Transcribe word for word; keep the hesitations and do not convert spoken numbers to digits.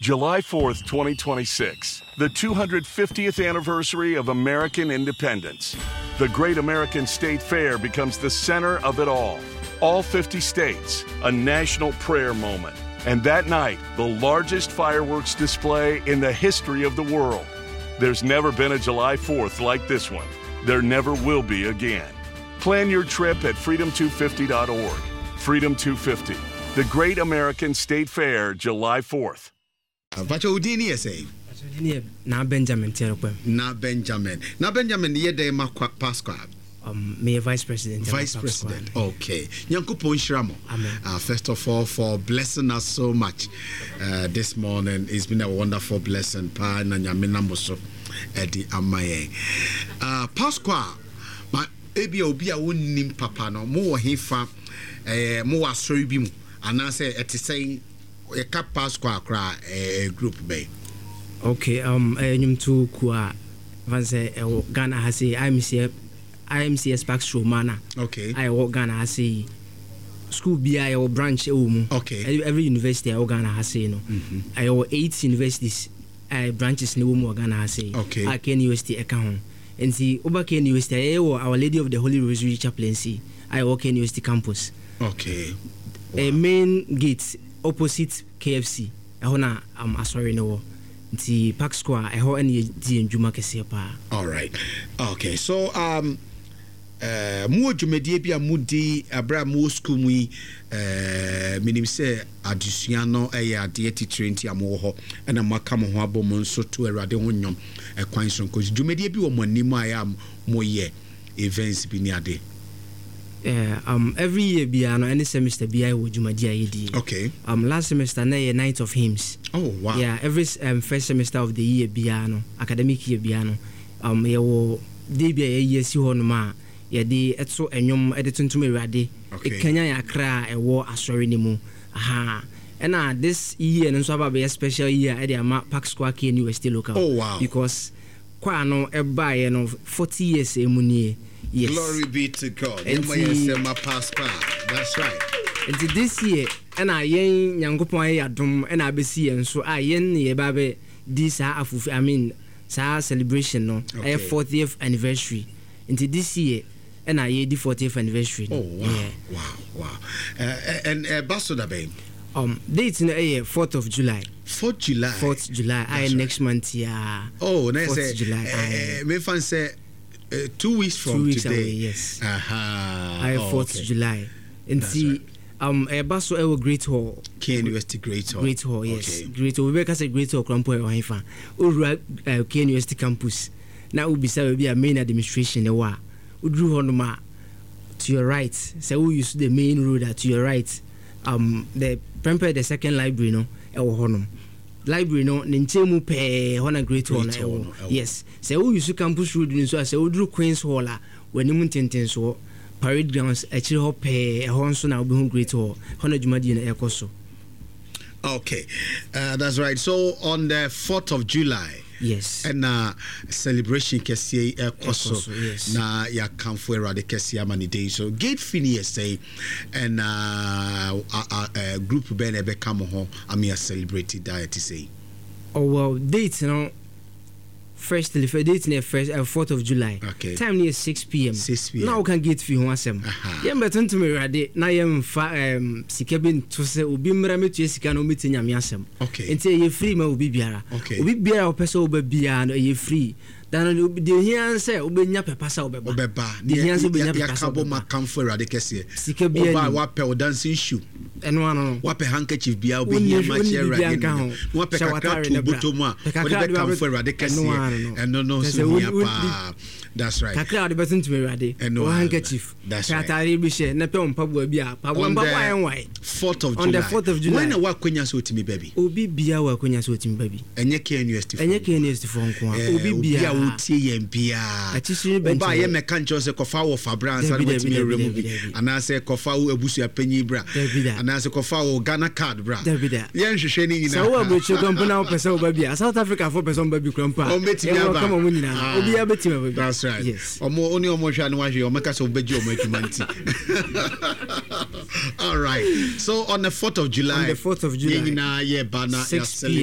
July fourth, twenty twenty-six, the two hundred fiftieth anniversary of American independence. The Great American State Fair becomes the center of it all. All fifty states, a national prayer moment. And that night, the largest fireworks display in the history of the world. There's never been a July fourth like this one. There never will be again. Plan your trip at freedom two fifty dot org. Freedom two fifty, the Great American State Fair, July fourth. Vacho udini ese. Na Benjamin Teropem. Na Benjamin. Na Benjamin yede ma Pascal. Um, Mayor Vice President. Vice President. Okay. Nyankopon Shramo. Amen. Uh, first of all, for blessing us so much uh, this morning. It's been a wonderful blessing. Pa na nyamina moso edi amaye. Uh, Pascal, ma ebi obi a wonnim papa no mo wo hefa eh mo wa sori bi mu anase etesei e ka Pascal kra eh group bay. Okay, um enyum to kwa vanse e Ghana has a I M C S I M C S Pax Romana. Okay. I work Ghana has a school B I or branch e okay. Every, every university I Ghana has a no. Mm-hmm. I or eight universities I branches ne wo Ghana has a. Okay. I can university account. And see Oba Ken University I Our Lady of the Holy Rosary Chaplaincy. I work in University campus. Okay. Wow. A main gate opposite K F C. I wanna um sorry no. The Park Square, I hope any Juma Kesepa. All right. Okay. So, um, uh, more Jumedia be a moody, Abra Mo school, we, uh, minim say, Adiciano, a deity trinity, a moho, and a macamo habomon so to a radonium, a quinson, because Jumedia be one name I am more ye events biniade. Uh, um, every year, Biano, any semester, B I would Jumadia E D. Okay. Um, last semester, na night of hymns. Oh, wow. Yeah, every um, first semester of the year, Biano, academic year, Biano. Um, yeah, well, they be a year, see on ma, yeah, the etso and yum editing to me ready. Okay. Kenya cry a war a sorry anymore. Aha. And uh, this year, and so be a special year at the Amat Park Square K University local. Oh, wow. Because, quite no, a buy and forty years a money. Yes. Glory be to God. And Pascal. That's right. And this year, and I yen Yankopon Yadum, and I be seeing so I yen ye babe this afu I mean sa celebration no okay. fortieth anniversary. Into this year, and I ye the fortieth anniversary. Oh wow, yeah. wow, wow. Uh, and uh, Basoda Bay. Um, date in the fourth of July. Fourth July. Fourth July. I right. next month. Yeah. Oh, nice. Fourth July. Uh, me fan say. Uh, two weeks from two weeks today. Away, yes. Aha. I oh, fourth okay. July. And That's see, right. um, a bus to Great Hall. K University Great Hall. Great Hall, yes. Okay. Great Hall. We make us a Great Hall. Crampo or Haifa. Ura K University campus. Now we be say be a main administration. The wa. Udru honoma to your right. So we use the main road to your right. Um, the prepare the second library no. Ewo honum. Library no nchemu pe hona Great Hall na ewo. Yes. Se wo use campus road ni so se wo dru Queen's Hall a wani mu tenten so parade grounds e chire ho pe ho nso na obi hu Great Hall hona dwumadi na ekoso. Okay. Uh, that's right. So on the fourth of July, yes. And uh celebration kesi ekoso yes. na ya kamfo erade kesi amani day. So gate fini say and uh a, a group ben ebe kamo ho ami a celebrated diet say. Oh well, date you know first the date near first uh, fourth of July. Okay. Time near six p m. six p m. Now can get fi ho asem. Yem beton to me rade na yem fa um sikabin to say obi mra metu sika no meti nyame asem. Okay. Enti ye free ma obi biara. Okay. Obi biara opese oba biara no ye free. Dan the here say obenya pepasa obeba. Obeba. The here say obenya pepasa. pepasa. Ya kabo ma kamfo erade kese. Sika biara. Oba wa pe o dancing shoe. Eno ano. Wa pe handkerchief bia obi here ma share erade. Wa pe kakra to botomu a. Odi be kamfo erade kese. Eno no so pa. That's right. Kakra de beton to me rade. O handkerchief. That's right. Katari bi she na pe on pabo bia. Pabo pabo ayen wai. fourth of July. On the fourth of July. When na wa kwanya so otimi baby. Obi bia wa kwanya so otimi baby. Enye K University. Enye K University for nko a. Obi bia utie yem bia. Achisiri bench. Oba ye meka ncho se kofa wo fabra ansa no otimi remu bi. Ana se kofa wo abusu apanyi bra. Ana se kofa wo Ghana card bra. Ye nhwehwe ni nyina. So wo abrocho kompo na wo pese wo bia. South Africa for person baby krampa. O betimi aba. Come on nyina. Obi abetimi baby. That's right. Yes. Omo oni omo hwa no hwe omo ka so beji omo atwumanti. All right. So on the fourth of July. On the fourth of July. Ye nyina ye bana six p m